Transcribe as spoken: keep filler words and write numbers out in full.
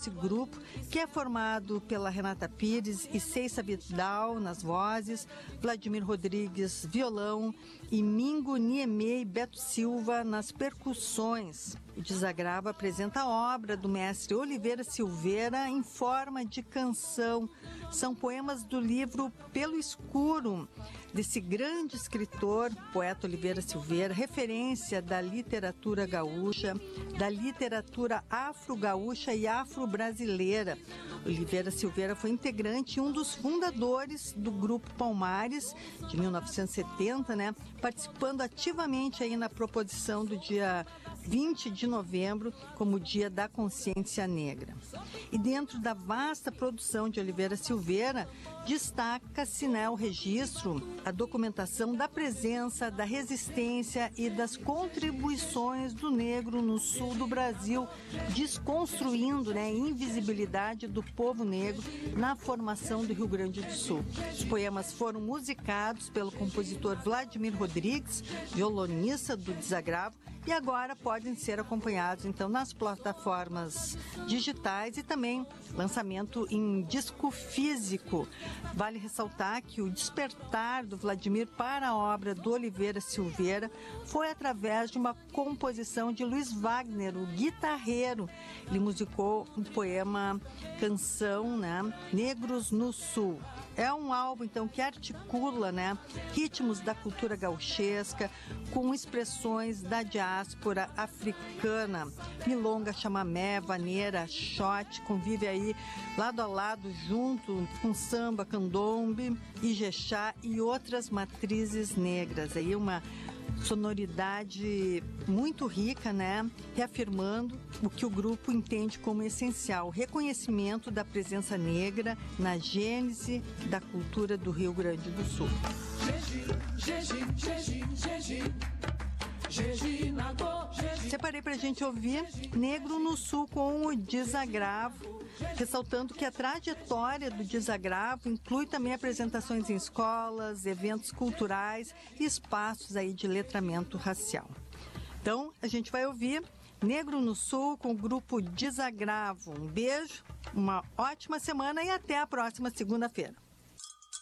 esse grupo, que é formado pela Renata Pires e Ceissa Vidal nas vozes, Vladimir Rodrigues violão e Mingo Niemey Beto Silva nas percussões. O Desagravo apresenta a obra do mestre Oliveira Silveira em forma de canção. São poemas do livro Pelo Escuro, desse grande escritor, poeta Oliveira Silveira, referência da literatura gaúcha, da literatura afro-gaúcha e afro-brasileira. Oliveira Silveira foi integrante e um dos fundadores do Grupo Palmares, de mil novecentos e setenta, né? Participando ativamente aí na proposição do dia vinte de novembro como Dia da Consciência Negra. E dentro da vasta produção de Oliveira Silveira, destaca-se, né, o registro, a documentação da presença, da resistência e das contribuições do negro no sul do Brasil, desconstruindo, né, a invisibilidade do povo negro na formação do Rio Grande do Sul. Os poemas foram musicados pelo compositor Vladimir Rodrigues, violonista do Desagravo, e agora podem ser acompanhados então nas plataformas digitais e também lançamento em disco físico. Vale ressaltar que o despertar do Vladimir para a obra do Oliveira Silveira foi através de uma composição de Luiz Wagner, o guitarreiro. Ele musicou um poema, canção, né, Negros no Sul. É um álbum, então, que articula, né, ritmos da cultura gauchesca com expressões da diáspora africana. Milonga, chamamé, vaneira, xote, convive aí lado a lado, junto com samba, candombe, ijexá e outras matrizes negras. Aí uma sonoridade muito rica, né? Reafirmando o que o grupo entende como essencial, o reconhecimento da presença negra na gênese da cultura do Rio Grande do Sul. Separei pra gente ouvir Negro no Sul com o Desagravo, ressaltando que a trajetória do Desagravo inclui também apresentações em escolas, eventos culturais e espaços aí de letramento racial. Então, a gente vai ouvir Negro no Sul com o grupo Desagravo. Um beijo, uma ótima semana e até a próxima segunda-feira.